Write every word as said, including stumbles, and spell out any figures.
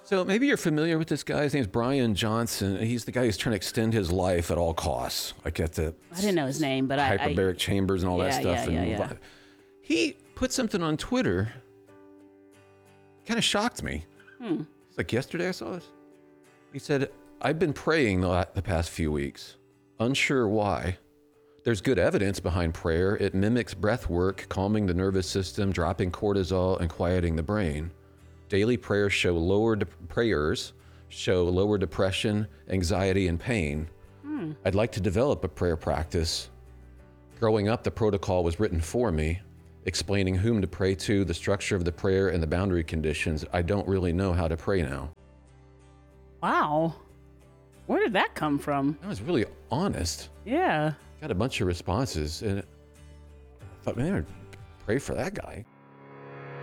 So maybe you're familiar with this guy. His name's Brian Johnson. He's the guy who's trying to extend his life at all costs. I get the I didn't know his name, but I... hyperbaric I, chambers and all yeah, that stuff. Yeah, and yeah, yeah. He put something on Twitter. Kind of shocked me. Hmm. It's like yesterday I saw this. He said, I've been praying the, the past few weeks. Unsure why. There's good evidence behind prayer. It mimics breath work, calming the nervous system, dropping cortisol, and quieting the brain. Daily prayers show lower de- prayers show lower depression, anxiety, and pain. Hmm. I'd like to develop a prayer practice. Growing up, the protocol was written for me, explaining whom to pray to, the structure of the prayer, and the boundary conditions. I don't really know how to pray now. Wow. Where did that come from? I was really honest. Yeah. Got a bunch of responses, and I thought, man, I'd pray for that guy.